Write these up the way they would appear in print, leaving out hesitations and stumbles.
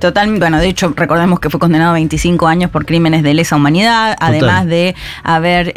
totalmente. Bueno, de hecho, recordemos que fue condenado a 25 años por crímenes de lesa humanidad, además de haber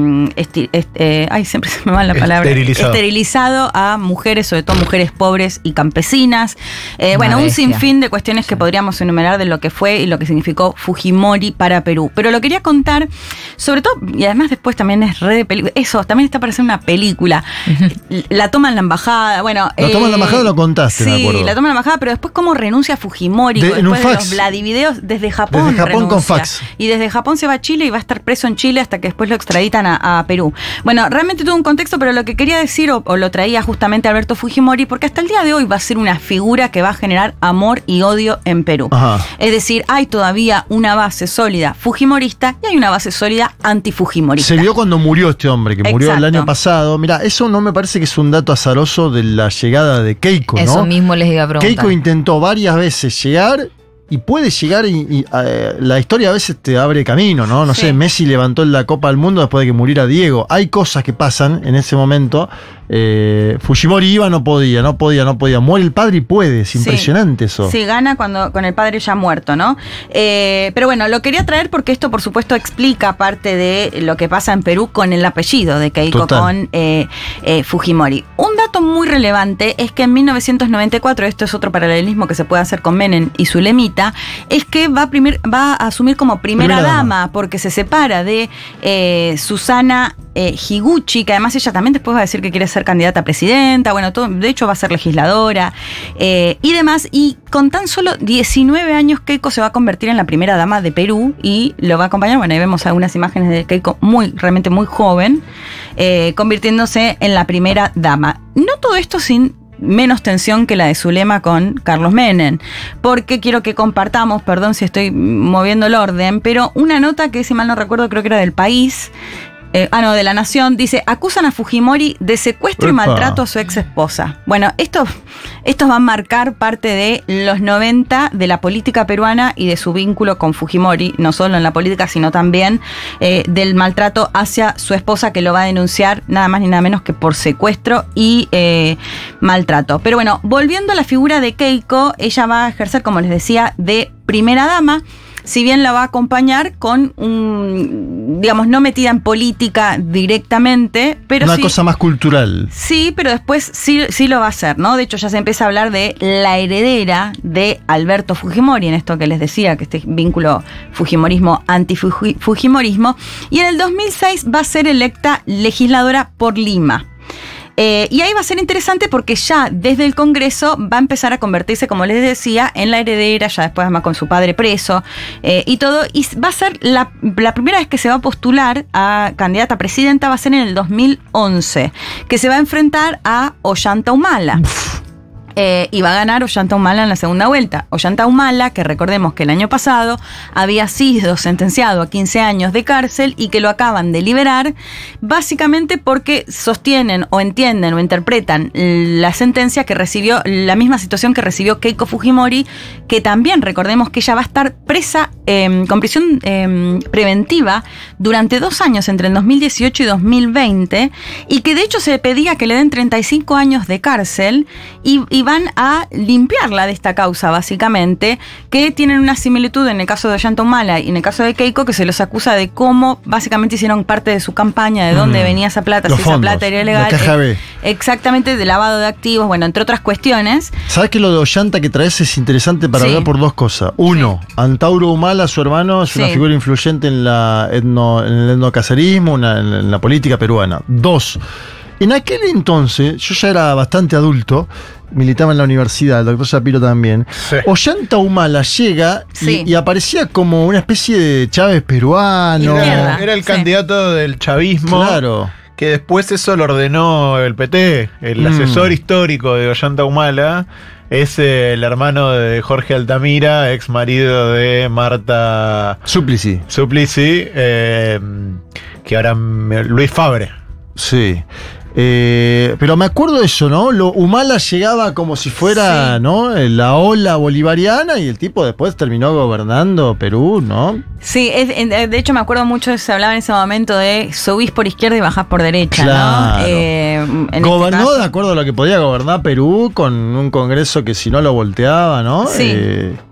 siempre se me va la palabra. Esterilizado a mujeres, sobre todo mujeres pobres y campesinas. Bueno, un sinfín de cuestiones que podríamos enumerar de lo que fue y lo que significó Fujimori para Perú. Pero lo quería contar, sobre todo, y además después también es red de película. Eso, también está para hacer una película. La toma en la embajada. Bueno, la toma en la embajada lo contaste, me acuerdo. Sí, la toma en la embajada, pero después cómo renuncia Fujimori. En un fax. De los Vladivideos, desde Japón. Desde Japón renuncia. Con fax. Y desde Japón se va a Chile y va a estar preso en Chile hasta que después lo extraditan a Perú. Bueno, realmente tuvo un contexto, pero lo que quería decir, o lo traía justamente Alberto Fujimori, porque hasta el día de hoy va a ser una figura que va a generar amor y odio en Perú. Ajá. Es decir, hay todavía una base sólida fujimorista y hay una base sólida antifujimorista. Se vio cuando murió este hombre, que murió el año pasado. Mira, eso no me parece que es un dato azaroso de la llegada de Keiko, ¿no? Eso mismo les iba a preguntar. Keiko intentó varias veces llegar y puede llegar y la historia a veces te abre camino, ¿no? No sé, Messi levantó la Copa del Mundo después de que muriera Diego. Hay cosas que pasan en ese momento. Fujimori iba, no podía. Muere el padre y puede. Es impresionante eso. Sí, gana con el padre ya muerto, ¿no? Pero bueno, lo quería traer porque esto, por supuesto, explica parte de lo que pasa en Perú con el apellido de Keiko, con Fujimori. Un dato muy relevante es que en 1994, esto es otro paralelismo que se puede hacer con Menem y Zulemita, es que va a asumir como primera dama, porque se separa de Susana Higuchi, que además ella también después va a decir que quiere ser candidata a presidenta, bueno, todo, de hecho va a ser legisladora y demás, y con tan solo 19 años Keiko se va a convertir en la primera dama de Perú y lo va a acompañar, bueno, ahí vemos algunas imágenes de Keiko realmente muy joven, convirtiéndose en la primera dama. No todo esto sin menos tensión que la de Zulema con Carlos Menem, porque quiero que compartamos, perdón si estoy moviendo el orden, pero una nota que, si mal no recuerdo, creo que era del País, de La Nación, dice: acusan a Fujimori de secuestro y maltrato a su ex esposa. Bueno, estos van a marcar parte de los 90 de la política peruana y de su vínculo con Fujimori, no solo en la política, sino también del maltrato hacia su esposa, que lo va a denunciar nada más ni nada menos que por secuestro y maltrato. Pero bueno, volviendo a la figura de Keiko, ella va a ejercer, como les decía, de primera dama. Si bien la va a acompañar con digamos, no metida en política directamente, pero una cosa más cultural. Sí, pero después sí lo va a hacer, ¿no? De hecho, ya se empieza a hablar de la heredera de Alberto Fujimori, en esto que les decía, que este vínculo fujimorismo, antifujimorismo. Y en el 2006 va a ser electa legisladora por Lima. Y ahí va a ser interesante porque ya desde el Congreso va a empezar a convertirse, como les decía, en la heredera, ya después además con su padre preso y todo, y va a ser la primera vez que se va a postular a candidata a presidenta, va a ser en el 2011, que se va a enfrentar a Ollanta Humala. Y va a ganar Ollanta Humala en la segunda vuelta. Ollanta Humala, que recordemos que el año pasado había sido sentenciado a 15 años de cárcel y que lo acaban de liberar, básicamente porque sostienen o entienden o interpretan la sentencia que recibió, la misma situación que recibió Keiko Fujimori, que también recordemos que ella va a estar presa con prisión preventiva durante 2 años, entre el 2018 y 2020, y que de hecho se pedía que le den 35 años de cárcel y van a limpiarla de esta causa, básicamente, que tienen una similitud en el caso de Ollanta Humala y en el caso de Keiko, que se los acusa de cómo básicamente hicieron parte de su campaña, de dónde venía esa plata, los si fondos, esa plata era ilegal. La caja B. Exactamente, de lavado de activos, bueno, entre otras cuestiones. ¿Sabes que lo de Ollanta que traes es interesante para hablar por 2 cosas? Uno, Antauro Humala, su hermano, es una figura influyente en el etnocacerismo, en la política peruana. 2, en aquel entonces, yo ya era bastante adulto, militaba en la universidad, el doctor Shapiro también. Ollanta Humala llega y aparecía como una especie de Chávez peruano. Era el candidato del chavismo. Claro. Que después eso lo ordenó el PT. El asesor histórico de Ollanta Humala es el hermano de Jorge Altamira, ex marido de Marta Suplicy, que ahora Luis Fabre. Sí. Pero me acuerdo de eso, ¿no? Humala llegaba como si fuera, ¿no? La ola bolivariana y el tipo después terminó gobernando Perú, ¿no? Sí, de hecho me acuerdo mucho, se hablaba en ese momento de subís por izquierda y bajás por derecha, claro, ¿no? Gobernó de acuerdo a lo que podía gobernar Perú, con un Congreso que si no lo volteaba, ¿no? Sí.